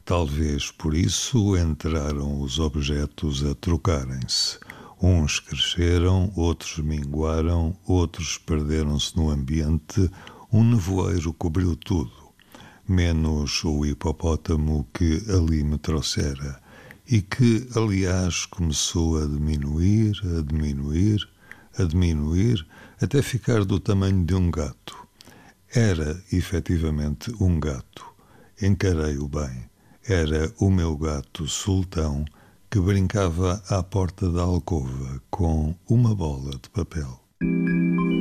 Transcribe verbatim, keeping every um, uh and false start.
Talvez por isso entraram os objetos a trocarem-se. Uns cresceram, outros minguaram, outros perderam-se no ambiente, um nevoeiro cobriu tudo, menos o hipopótamo que ali me trouxera, e que, aliás, começou a diminuir, a diminuir, a diminuir, até ficar do tamanho de um gato. Era, efetivamente, um gato. Encarei-o bem. Era o meu gato Sultão, que brincava à porta da alcova com uma bola de papel.